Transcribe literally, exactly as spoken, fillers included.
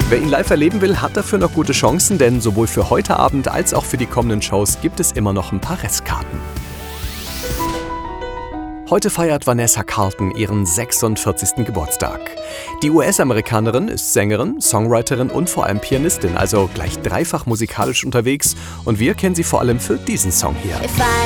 Wer ihn live erleben will, hat dafür noch gute Chancen, denn sowohl für heute Abend als auch für die kommenden Shows gibt es immer noch ein paar Restkarten. Heute feiert Vanessa Carlton ihren sechsundvierzigsten Geburtstag. Die U S-Amerikanerin ist Sängerin, Songwriterin und vor allem Pianistin, also gleich dreifach musikalisch unterwegs. Und wir kennen sie vor allem für diesen Song hier.